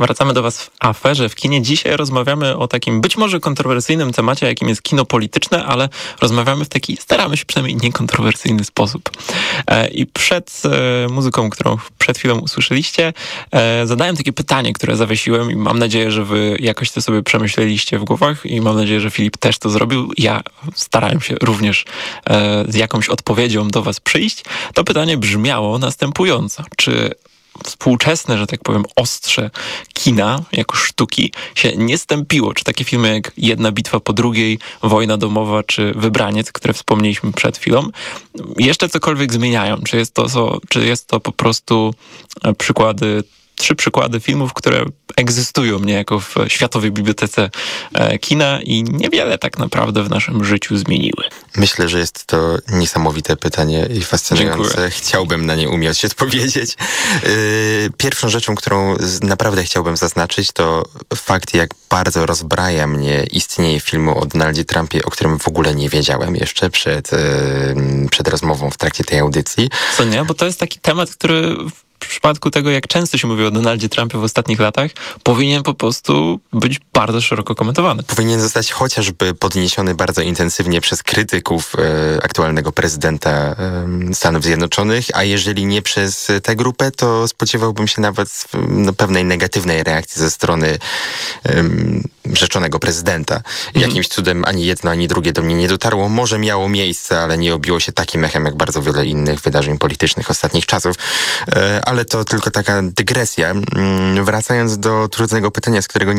Wracamy do was w Aferze w kinie. Dzisiaj rozmawiamy o takim być może kontrowersyjnym temacie, jakim jest kino polityczne, ale rozmawiamy w taki, staramy się przynajmniej niekontrowersyjny sposób. I przed muzyką, którą przed chwilą usłyszeliście, zadałem takie pytanie, które zawiesiłem i mam nadzieję, że wy jakoś to sobie przemyśleliście w głowach i mam nadzieję, że Filip też to zrobił. Ja starałem się również z jakąś odpowiedzią do was przyjść. To pytanie brzmiało następująco. Czy współczesne, że tak powiem, ostrze kina jako sztuki się nie stępiło? Czy takie filmy jak Jedna bitwa po drugiej, Wojna domowa czy Wybraniec, które wspomnieliśmy przed chwilą, jeszcze cokolwiek zmieniają? Czy jest to po prostu trzy przykłady filmów, które egzystują niejako w Światowej Bibliotece Kina i niewiele tak naprawdę w naszym życiu zmieniły? Myślę, że jest to niesamowite pytanie i fascynujące. Dziękuję. Chciałbym na nie umieć odpowiedzieć. Pierwszą rzeczą, którą naprawdę chciałbym zaznaczyć, to fakt, jak bardzo rozbraja mnie istnienie filmu o Donaldzie Trumpie, o którym w ogóle nie wiedziałem jeszcze przed rozmową w trakcie tej audycji. Co nie? Bo to jest taki temat, który w przypadku tego, jak często się mówi o Donaldzie Trumpie w ostatnich latach, powinien po prostu być bardzo szeroko komentowany. Powinien zostać chociażby podniesiony bardzo intensywnie przez krytyków aktualnego prezydenta Stanów Zjednoczonych, a jeżeli nie przez tę grupę, to spodziewałbym się nawet pewnej negatywnej reakcji ze strony rzeczonego prezydenta. Jakimś cudem ani jedno, ani drugie do mnie nie dotarło. Może miało miejsce, ale nie obiło się takim echem, jak bardzo wiele innych wydarzeń politycznych ostatnich czasów. Ale to tylko taka dygresja. Wracając do trudnego pytania,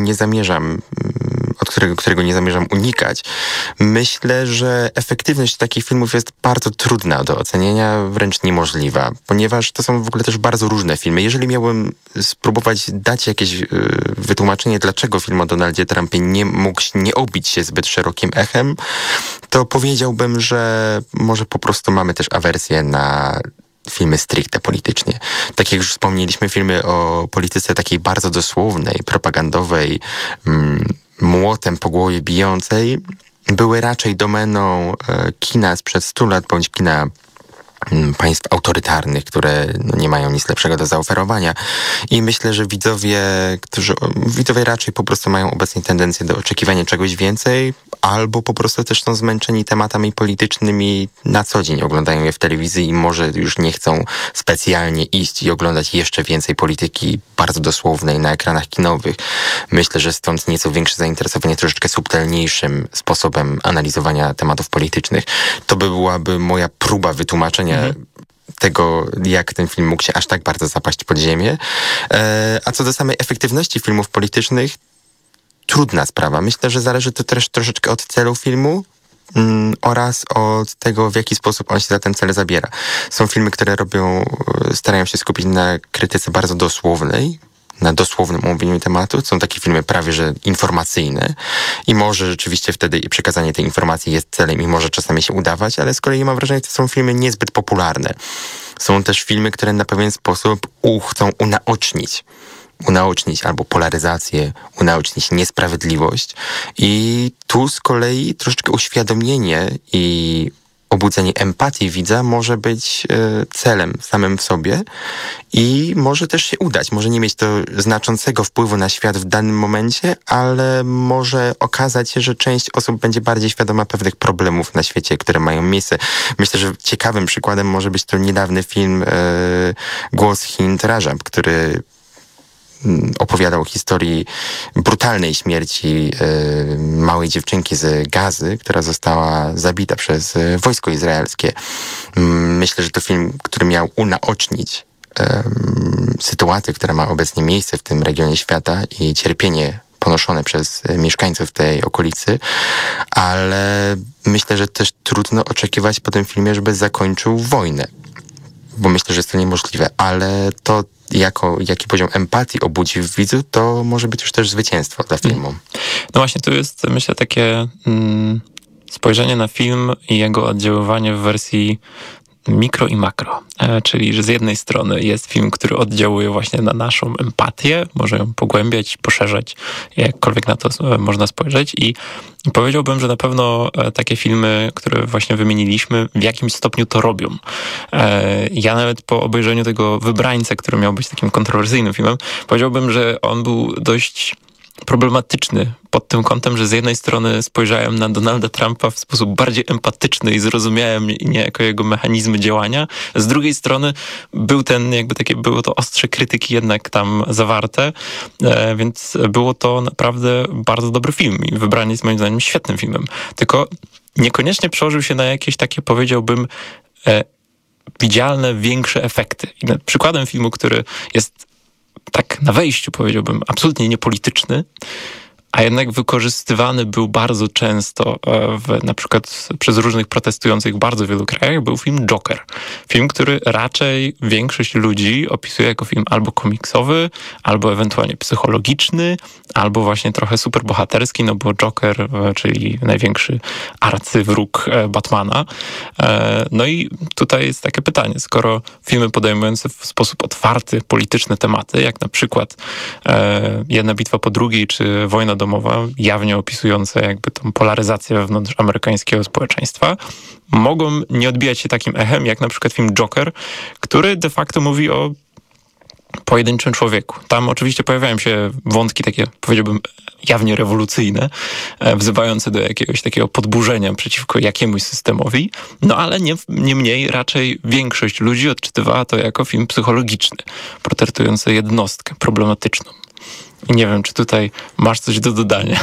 którego nie zamierzam unikać, myślę, że efektywność takich filmów jest bardzo trudna do ocenienia, wręcz niemożliwa, ponieważ to są w ogóle też bardzo różne filmy. Jeżeli miałbym spróbować dać jakieś wytłumaczenie, dlaczego film o Donaldzie Trumpie nie mógł nie obić się zbyt szerokim echem, to powiedziałbym, że może po prostu mamy też awersję na filmy stricte politycznie. Tak jak już wspomnieliśmy, filmy o polityce takiej bardzo dosłownej, propagandowej, młotem po głowie bijącej, były raczej domeną kina sprzed 100 lat, bądź kina państw autorytarnych, które nie mają nic lepszego do zaoferowania. I myślę, że widzowie raczej po prostu mają obecnie tendencję do oczekiwania czegoś więcej, albo po prostu też są zmęczeni tematami politycznymi na co dzień. Oglądają je w telewizji i może już nie chcą specjalnie iść i oglądać jeszcze więcej polityki bardzo dosłownej na ekranach kinowych. Myślę, że stąd nieco większe zainteresowanie troszeczkę subtelniejszym sposobem analizowania tematów politycznych. To byłaby moja próba wytłumaczenia tego, jak ten film mógł się aż tak bardzo zapaść pod ziemię. A co do samej efektywności filmów politycznych, trudna sprawa. Myślę, że zależy to też troszeczkę od celu filmu oraz od tego, w jaki sposób on się za ten cel zabiera. Są filmy, które starają się skupić na krytyce bardzo dosłownej, na dosłownym omówieniu tematu. Są takie filmy prawie że informacyjne i może rzeczywiście wtedy i przekazanie tej informacji jest celem i może czasami się udawać, ale z kolei mam wrażenie, że to są filmy niezbyt popularne. Są też filmy, które na pewien sposób chcą unaocznić albo polaryzację, unaocznić niesprawiedliwość i tu z kolei troszeczkę uświadomienie i obudzenie empatii widza może być celem samym w sobie i może też się udać. Może nie mieć to znaczącego wpływu na świat w danym momencie, ale może okazać się, że część osób będzie bardziej świadoma pewnych problemów na świecie, które mają miejsce. Myślę, że ciekawym przykładem może być to niedawny film Głos Hind Rajab, który opowiadał o historii brutalnej śmierci małej dziewczynki z Gazy, która została zabita przez wojsko izraelskie. Myślę, że to film, który miał unaocznić sytuację, która ma obecnie miejsce w tym regionie świata i cierpienie ponoszone przez mieszkańców tej okolicy, ale myślę, że też trudno oczekiwać po tym filmie, żeby zakończył wojnę, bo myślę, że jest to niemożliwe, ale to jaki poziom empatii obudzi w widzu, to może być już też zwycięstwo dla filmu. No właśnie, tu jest, myślę, takie spojrzenie na film i jego oddziaływanie w wersji mikro i makro, czyli że z jednej strony jest film, który oddziałuje właśnie na naszą empatię, może ją pogłębiać, poszerzać, jakkolwiek na to można spojrzeć i powiedziałbym, że na pewno takie filmy, które właśnie wymieniliśmy, w jakimś stopniu to robią. Ja nawet po obejrzeniu tego Wybrańca, który miał być takim kontrowersyjnym filmem, powiedziałbym, że on był dość problematyczny pod tym kątem, że z jednej strony spojrzałem na Donalda Trumpa w sposób bardziej empatyczny i zrozumiałem niejako jego mechanizmy działania. Z drugiej strony było to ostrze krytyki jednak tam zawarte, więc było to naprawdę bardzo dobry film i Wybranie jest moim zdaniem świetnym filmem. Tylko niekoniecznie przełożył się na jakieś takie, powiedziałbym, widzialne, większe efekty. I przykładem filmu, który jest tak na wejściu, powiedziałbym, absolutnie niepolityczny, a jednak wykorzystywany był bardzo często na przykład przez różnych protestujących w bardzo wielu krajach, był film Joker. Film, który raczej większość ludzi opisuje jako film albo komiksowy, albo ewentualnie psychologiczny, albo właśnie trochę superbohaterski, no bo Joker, czyli największy arcywróg Batmana. No i tutaj jest takie pytanie, skoro filmy podejmujące w sposób otwarty polityczne tematy, jak na przykład Jedna bitwa po drugiej, czy Wojna domowa, jawnie opisujące jakby tą polaryzację wewnątrz amerykańskiego społeczeństwa, mogą nie odbijać się takim echem, jak na przykład film Joker, który de facto mówi o pojedynczym człowieku. Tam oczywiście pojawiają się wątki takie, powiedziałbym, jawnie rewolucyjne, wzywające do jakiegoś takiego podburzenia przeciwko jakiemuś systemowi, no ale niemniej raczej większość ludzi odczytywała to jako film psychologiczny, portretujący jednostkę problematyczną. I nie wiem, czy tutaj masz coś do dodania.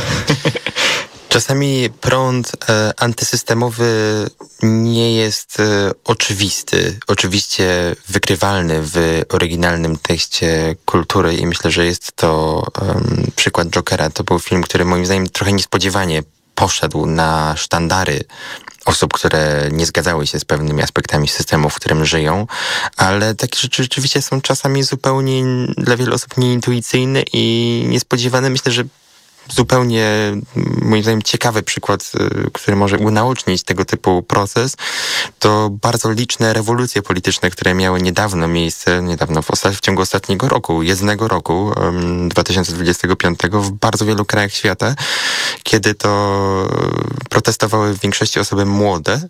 Czasami prąd antysystemowy nie jest oczywisty, oczywiście wykrywalny w oryginalnym tekście kultury i myślę, że jest to przykład Jokera. To był film, który moim zdaniem trochę niespodziewanie poszedł na sztandary osób, które nie zgadzały się z pewnymi aspektami systemu, w którym żyją, ale takie rzeczy rzeczywiście są czasami zupełnie dla wielu osób nieintuicyjne i niespodziewane. Myślę, że zupełnie, moim zdaniem, ciekawy przykład, który może unaocznić tego typu proces, to bardzo liczne rewolucje polityczne, które miały miejsce w ciągu ostatniego roku, jednego roku, 2025, w bardzo wielu krajach świata, kiedy to protestowały w większości osoby młode,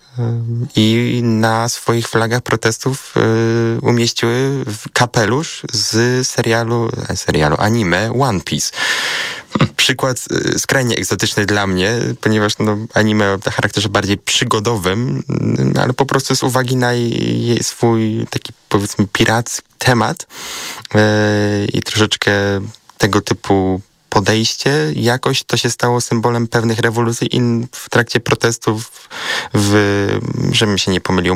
i na swoich flagach protestów umieściły w z serialu anime One Piece. Przykład skrajnie egzotyczny dla mnie, ponieważ anime o charakterze bardziej przygodowym, ale po prostu z uwagi na swój taki, powiedzmy, piracki temat i troszeczkę tego typu podejście, jakoś to się stało symbolem pewnych rewolucji w trakcie protestów żebym się nie pomylił,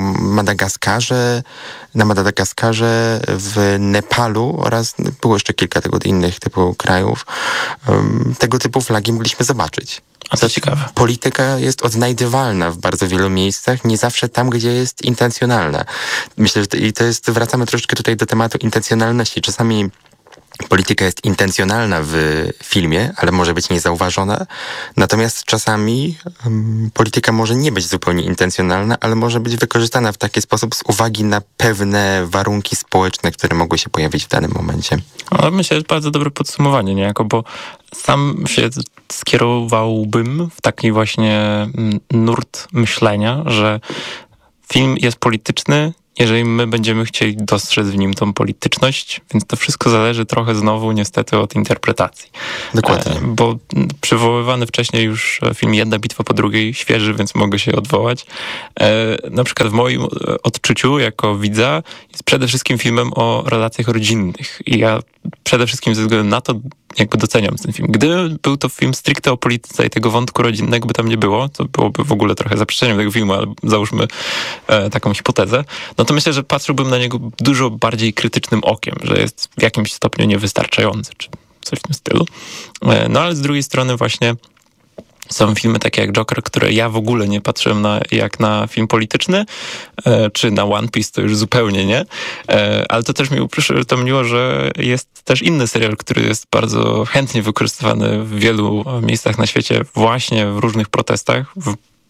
na Madagaskarze, w Nepalu oraz było jeszcze kilka innych typu krajów. Tego typu flagi mogliśmy zobaczyć. A co ciekawe. Polityka jest odnajdywalna w bardzo wielu miejscach, nie zawsze tam, gdzie jest intencjonalna. Myślę, że wracamy troszeczkę tutaj do tematu intencjonalności. Czasami polityka jest intencjonalna w filmie, ale może być niezauważona. Natomiast czasami polityka może nie być zupełnie intencjonalna, ale może być wykorzystana w taki sposób z uwagi na pewne warunki społeczne, które mogły się pojawić w danym momencie. Ale myślę, że jest bardzo dobre podsumowanie niejako, bo sam się skierowałbym w taki właśnie nurt myślenia, że film jest polityczny, jeżeli my będziemy chcieli dostrzec w nim tą polityczność, więc to wszystko zależy trochę znowu niestety od interpretacji. Dokładnie. Bo przywoływany wcześniej już film Jedna bitwa po drugiej, świeży, więc mogę się odwołać. Na przykład w moim odczuciu jako widza jest przede wszystkim filmem o relacjach rodzinnych i ja przede wszystkim ze względu na to jakby doceniam ten film. Gdyby był to film stricte o polityce i tego wątku rodzinnego by tam nie było, to byłoby w ogóle trochę zaprzeczeniem tego filmu, ale załóżmy taką hipotezę, no to myślę, że patrzyłbym na niego dużo bardziej krytycznym okiem, że jest w jakimś stopniu niewystarczający, czy coś w tym stylu. No ale z drugiej strony właśnie są filmy takie jak Joker, które ja w ogóle nie patrzyłem jak na film polityczny, czy na One Piece, to już zupełnie nie, ale to też mi przytomniło, że jest też inny serial, który jest bardzo chętnie wykorzystywany w wielu miejscach na świecie, właśnie w różnych protestach, w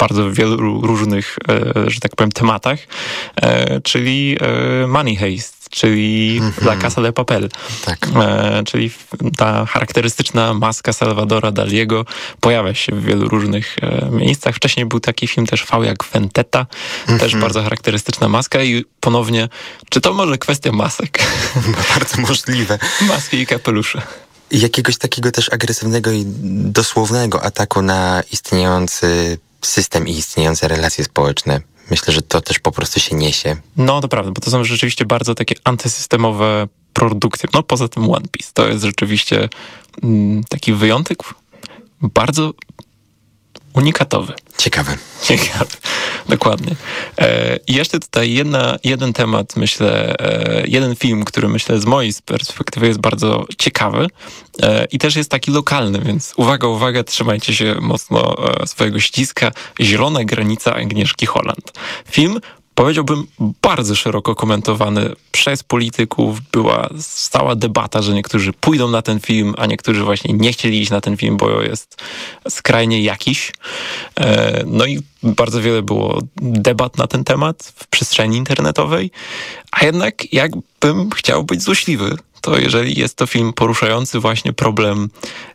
bardzo wielu różnych, że tak powiem, tematach, czyli Money Heist, czyli La Casa de Papel. Tak. Czyli ta charakterystyczna maska Salvadora Daliego pojawia się w wielu różnych miejscach. Wcześniej był taki film też V jak Vendetta, też bardzo charakterystyczna maska i ponownie, czy to może kwestia masek? Bardzo możliwe. Maski i kapelusze. I jakiegoś takiego też agresywnego i dosłownego ataku na istniejący system i istniejące relacje społeczne. Myślę, że to też po prostu się niesie. No to prawda, bo to są rzeczywiście bardzo takie antysystemowe produkcje. No poza tym One Piece. To jest rzeczywiście taki wyjątek bardzo unikatowy. Ciekawe. Dokładnie. I jeszcze tutaj jeden temat, myślę, jeden film, który myślę z mojej perspektywy jest bardzo ciekawy i też jest taki lokalny, więc uwaga, trzymajcie się mocno swojego ściska. Zielona granica Agnieszki Holland. Film, powiedziałbym, bardzo szeroko komentowany przez polityków. Była stała debata, że niektórzy pójdą na ten film, a niektórzy właśnie nie chcieli iść na ten film, bo jest skrajnie jakiś. No i bardzo wiele było debat na ten temat w przestrzeni internetowej. A jednak jakbym chciał być złośliwy, to jeżeli jest to film poruszający właśnie problem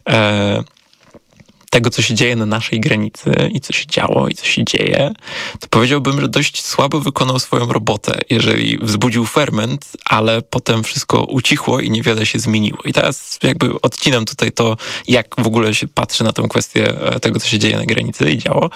tego, co się dzieje na naszej granicy i co się działo i co się dzieje, to powiedziałbym, że dość słabo wykonał swoją robotę, jeżeli wzbudził ferment, ale potem wszystko ucichło i niewiele się zmieniło. I teraz jakby odcinam tutaj to, jak w ogóle się patrzy na tę kwestię tego, co się dzieje na granicy i działo.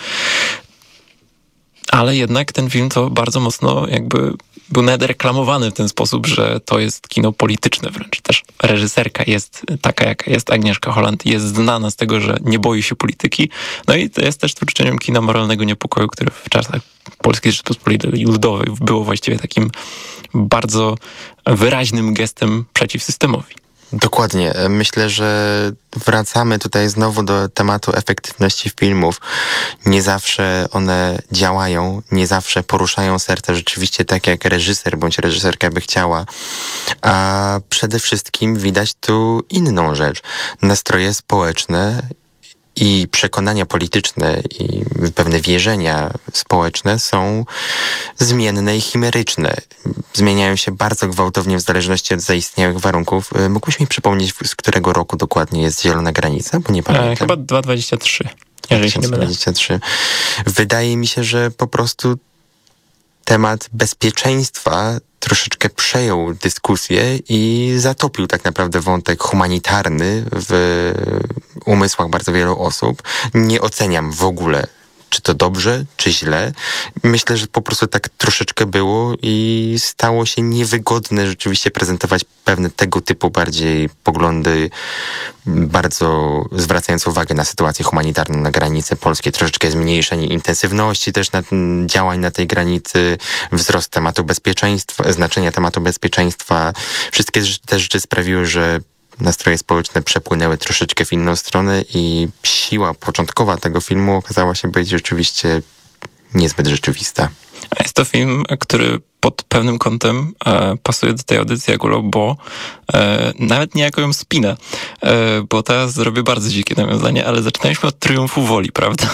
Ale jednak ten film to bardzo mocno jakby był nawet reklamowany w ten sposób, że to jest kino polityczne wręcz. Też reżyserka jest taka, jaka jest. Agnieszka Holland jest znana z tego, że nie boi się polityki. No i to jest też twórczynią kina moralnego niepokoju, które w czasach Polskiej Rzeczypospolitej Ludowej było właściwie takim bardzo wyraźnym gestem przeciw systemowi. Dokładnie. Myślę, że wracamy tutaj znowu do tematu efektywności filmów. Nie zawsze one działają, nie zawsze poruszają serce rzeczywiście tak, jak reżyser bądź reżyserka by chciała. A przede wszystkim widać tu inną rzecz. Nastroje społeczne i przekonania polityczne i pewne wierzenia społeczne są zmienne i chimeryczne. Zmieniają się bardzo gwałtownie w zależności od zaistniałych warunków. Mógłbyś mi przypomnieć, z którego roku dokładnie jest Zielona Granica? Bo nie pamiętam. Chyba 2023, jeżeli się nie mylę. 2023. Wydaje mi się, że po prostu temat bezpieczeństwa troszeczkę przejął dyskusję i zatopił tak naprawdę wątek humanitarny w umysłach bardzo wielu osób. Nie oceniam w ogóle, czy to dobrze, czy źle. Myślę, że po prostu tak troszeczkę było i stało się niewygodne rzeczywiście prezentować pewne tego typu bardziej poglądy, bardzo zwracając uwagę na sytuację humanitarną na granicy polskiej, troszeczkę zmniejszenie intensywności też działań na tej granicy, wzrost tematu bezpieczeństwa, znaczenia tematu bezpieczeństwa. Wszystkie te rzeczy sprawiły, że nastroje społeczne przepłynęły troszeczkę w inną stronę i siła początkowa tego filmu okazała się być rzeczywiście niezbyt rzeczywista. Jest to film, który pod pewnym kątem pasuje do tej audycji Agulo, bo nawet niejako ją spina, bo teraz zrobię bardzo dzikie nawiązanie, ale zaczynaliśmy od Triumfu Woli, prawda?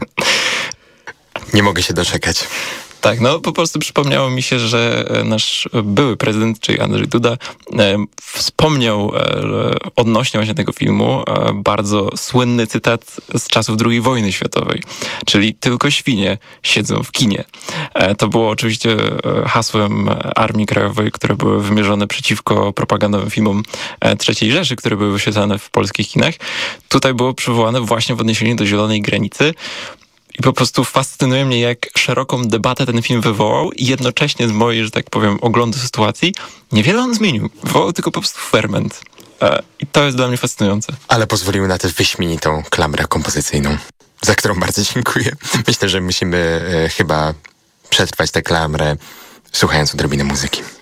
Nie mogę się doczekać. Tak, no po prostu przypomniało mi się, że nasz były prezydent, czyli Andrzej Duda, wspomniał odnośnie właśnie tego filmu bardzo słynny cytat z czasów II wojny światowej, czyli tylko świnie siedzą w kinie. To było oczywiście hasłem Armii Krajowej, które były wymierzone przeciwko propagandowym filmom III Rzeszy, które były wyświetlane w polskich kinach. Tutaj było przywołane właśnie w odniesieniu do Zielonej Granicy. I po prostu fascynuje mnie, jak szeroką debatę ten film wywołał i jednocześnie z mojej, że tak powiem, oglądu sytuacji niewiele on zmienił. Wywołał tylko po prostu ferment. I to jest dla mnie fascynujące. Ale pozwoliły na tę wyśmienitą klamrę kompozycyjną, za którą bardzo dziękuję. Myślę, że musimy chyba przetrwać tę klamrę, słuchając odrobiny muzyki.